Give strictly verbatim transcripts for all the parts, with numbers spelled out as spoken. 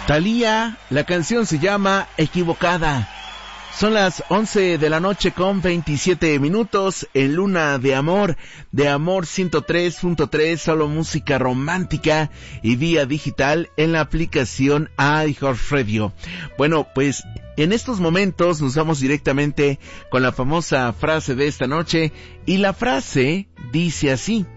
Thalía, la canción se llama Equivocada. Son las once de la noche con veintisiete minutos en Luna de Amor, de Amor ciento tres punto tres, solo música romántica y vía digital en la aplicación iHeartRadio. Bueno, pues en estos momentos nos vamos directamente con la famosa frase de esta noche, y la frase dice así: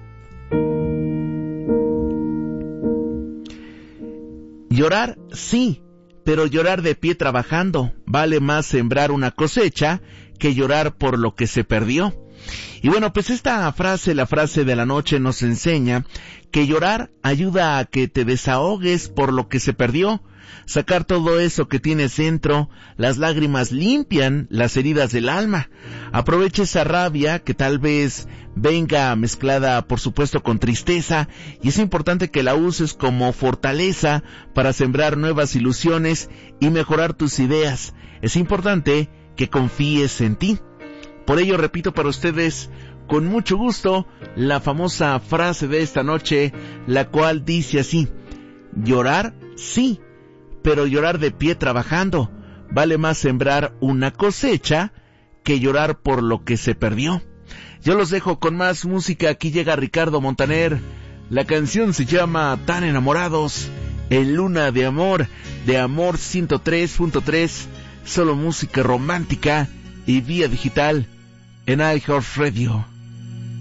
llorar, sí, pero llorar de pie trabajando. Vale más sembrar una cosecha que llorar por lo que se perdió. Y bueno, pues esta frase, la frase de la noche, nos enseña que llorar ayuda a que te desahogues por lo que se perdió. Sacar todo eso que tienes dentro. Las lágrimas limpian las heridas del alma. Aprovecha esa rabia que tal vez venga mezclada, por supuesto, con tristeza, y es importante que la uses como fortaleza para sembrar nuevas ilusiones y mejorar tus ideas. Es importante que confíes en ti. Por ello repito para ustedes con mucho gusto la famosa frase de esta noche, la cual dice así: llorar, sí, pero llorar de pie trabajando. Vale más sembrar una cosecha que llorar por lo que se perdió. Yo los dejo con más música. Aquí llega Ricardo Montaner. La canción se llama Tan Enamorados, en Luna de Amor, de Amor ciento tres punto tres, solo música romántica y vía digital en iHeartRadio.